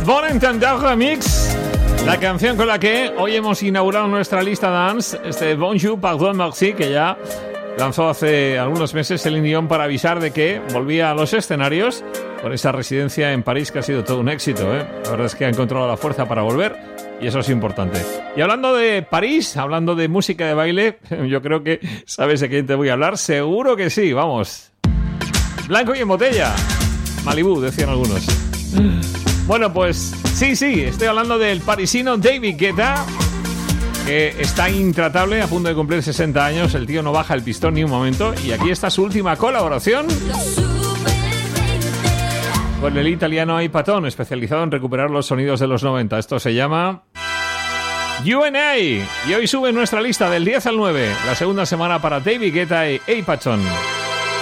Bon Entendeur Remix, la canción con la que hoy hemos inaugurado nuestra lista dance, Bonjour, Pardon, Merci, que ya lanzó hace algunos meses Celine Dion para avisar de que volvía a los escenarios con esa residencia en París que ha sido todo un éxito, ¿eh? La verdad es que ha encontrado la fuerza para volver y eso es importante. Y hablando de París, hablando de música de baile, yo creo que sabes de quién te voy a hablar, seguro que sí, vamos. Blanco y en botella. Malibú, decían algunos. Bueno, pues sí, estoy hablando del parisino David Guetta, que está intratable, a punto de cumplir 60 años. El tío no baja el pistón ni un momento. Y aquí está su última colaboración con el italiano Ipaton, especializado en recuperar los sonidos de los 90. Esto se llama U&A. Y hoy sube en nuestra lista del 10 al 9, la segunda semana para David Guetta y Ipaton.